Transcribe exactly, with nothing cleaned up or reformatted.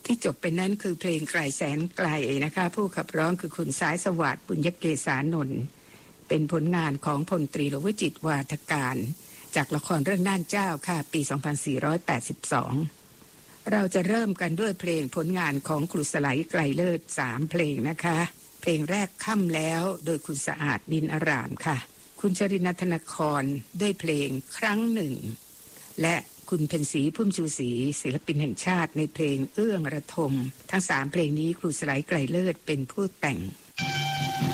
ที่จบไปนั้นคือเพลงไกลแสนไกลนะคะผู้ขับร้องคือคุณสายสวัสดิ์บุญยเกษานนท์เป็นผลงานของพลตรีหลวงวิจิตรวาทการจากละครเรื่องน่านเจ้าค่ะปีสองพันสี่ร้อยแปดสิบสองเราจะเริ่มกันด้วยเพลงผลงานของครูสไลไกรเลิศสามเพลงนะคะเพลงแรกค่ำแล้วโดยคุณสะอาดดินอารามค่ะคุณชรินทร์ธนครด้วยเพลงครั้งหนึ่งและคุณเพ็ญศรีพุ่มชูศรีศิลปินแห่งชาติในเพลงเอื้องระทมทั้งสามเพลงนี้ครูสไลไกรเลิศเป็นผู้แต่ง